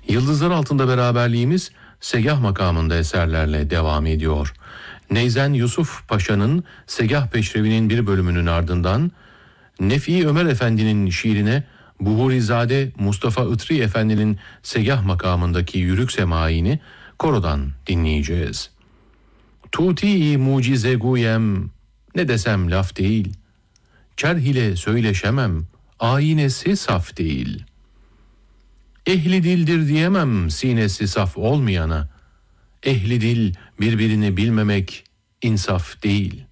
Yıldızlar altında beraberliğimiz Segah makamında eserlerle devam ediyor. Neyzen Yusuf Paşa'nın Segah Peşrevi'nin bir bölümünün ardından Nefi Ömer Efendi'nin şiirine Buhurizade Mustafa Itri Efendi'nin Segah makamındaki yürük semaini korodan dinleyeceğiz. Tuti-i mucize guyem, ne desem laf değil. Çerh ile söyleşemem, ayinesi saf değil. Ehli dildir diyemem sinesi saf olmayana. Ehli dil birbirini bilmemek insaf değil.